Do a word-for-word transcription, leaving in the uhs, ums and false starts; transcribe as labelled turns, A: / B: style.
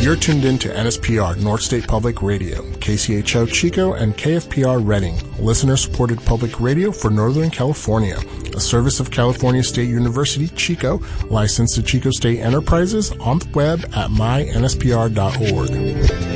A: You're tuned in to N S P R, North State Public Radio, K C H O Chico, and K F P R Reading, listener-supported public radio for Northern California, a service of California State University, Chico, licensed to Chico State Enterprises, on the web at my N S P R dot org.